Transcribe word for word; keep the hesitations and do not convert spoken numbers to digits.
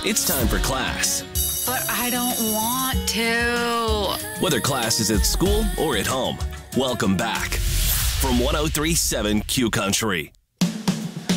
It's time for class. But I don't want to. Whether class is at school or at home, welcome back from one oh three point seven Q Country.